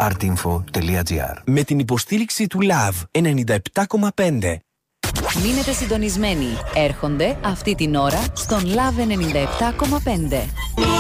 artinfo.gr. Με την υποστήριξη του LAV 97,5. Μείνετε συντονισμένοι. Έρχονται αυτή την ώρα στον LAV 97,5.